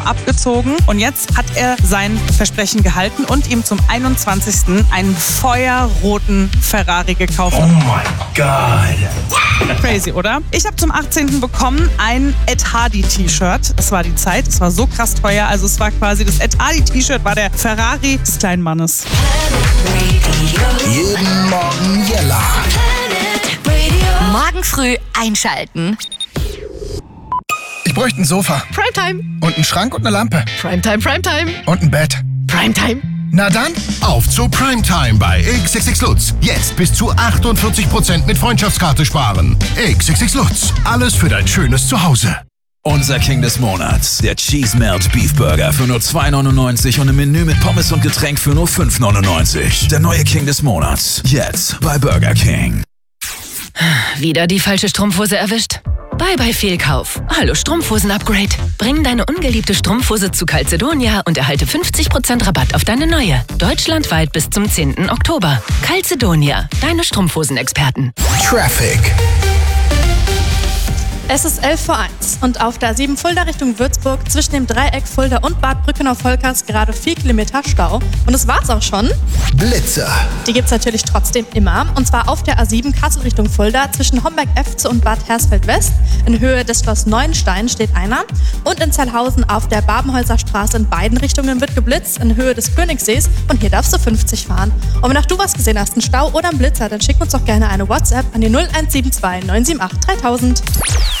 abgezogen und jetzt hat er sein Versprechen gehalten und ihm zum 21. einen feuerroten Ferrari gekauft. Oh mein Gott. Crazy, oder? Ich habe zum 18. bekommen ein Ed Hardy T-Shirt. Es war die Zeit, es war so krass teuer. Also es war quasi, das Ed Hardy T-Shirt war der Ferrari des kleinen Mannes. Jeden Morgen Jella. Morgen früh einschalten. Ich bräuchte ein Sofa. Primetime. Und einen Schrank und eine Lampe. Primetime, Primetime. Und ein Bett. Primetime. Na dann, Auf zu Primetime bei XXX Lutz. Jetzt bis zu 48% mit Freundschaftskarte sparen. XXX Lutz. Alles für dein schönes Zuhause. Unser King des Monats, der Cheese Melt Beef Burger für nur 2,99 und ein Menü mit Pommes und Getränk für nur 5,99. Der neue King des Monats, jetzt bei Burger King. Wieder die falsche Strumpfhose erwischt? Bye Fehlkauf. Hallo Strumpfhosen-Upgrade. Bring deine ungeliebte Strumpfhose zu Calzedonia und erhalte 50% Rabatt auf deine neue. Deutschlandweit bis zum 10. Oktober. Calzedonia, deine Strumpfhosen-Experten. Traffic. Es ist 11:01 und auf der A7 Fulda Richtung Würzburg zwischen dem Dreieck Fulda und Bad Brückenau-Volkers gerade 4 Kilometer Stau. Und das war's auch schon. Blitzer. Die gibt's natürlich trotzdem immer. Und zwar auf der A7 Kassel Richtung Fulda zwischen Homberg-Efze und Bad Hersfeld-West. In Höhe des Schloss Neuenstein steht einer. Und in Zellhausen auf der Babenhäuser Straße in beiden Richtungen wird geblitzt in Höhe des Königsees. Und hier darfst du 50 fahren. Und wenn auch du was gesehen hast, einen Stau oder einen Blitzer, dann schick uns doch gerne eine WhatsApp an die 0172 978 3000.